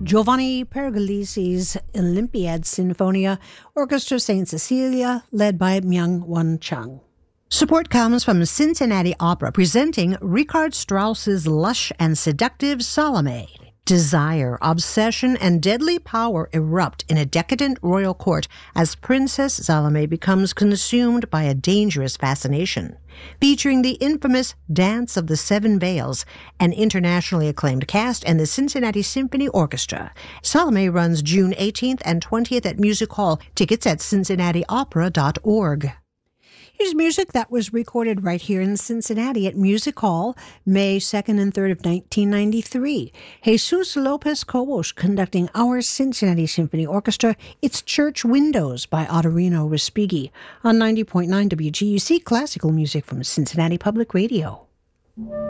Giovanni Pergolesi's Olympiad Sinfonia, Orchestra St. Cecilia, led by Myung Won Chung. Support comes from Cincinnati Opera, presenting Richard Strauss's lush and seductive Salome. Desire, obsession, and deadly power erupt in a decadent royal court as Princess Salome becomes consumed by a dangerous fascination. Featuring the infamous Dance of the Seven Veils, an internationally acclaimed cast, and the Cincinnati Symphony Orchestra. Salome runs June 18th and 20th at Music Hall. Tickets at cincinnatiopera.org. Here's music that was recorded right here in Cincinnati at Music Hall, May 2nd and 3rd of 1993. Jesus Lopez Cobos conducting our Cincinnati Symphony Orchestra. It's Church Windows by Ottorino Respighi on 90.9 WGUC, classical music from Cincinnati Public Radio.